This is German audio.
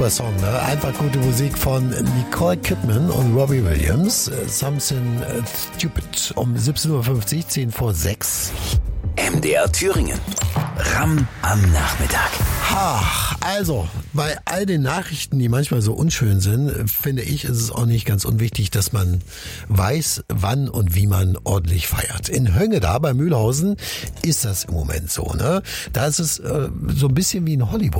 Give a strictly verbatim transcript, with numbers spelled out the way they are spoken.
super Song, ne? Einfach gute Musik von Nicole Kidman und Robbie Williams. Something Stupid um siebzehn Uhr fünfzig, zehn vor sechs. M D R Thüringen. Ram am Nachmittag. Ach, also, bei all den Nachrichten, die manchmal so unschön sind, finde ich, ist es auch nicht ganz unwichtig, dass man weiß, wann und wie man ordentlich feiert. In Höngeda bei Mühlhausen ist das im Moment so, ne? Da ist es äh, so ein bisschen wie in Hollywood.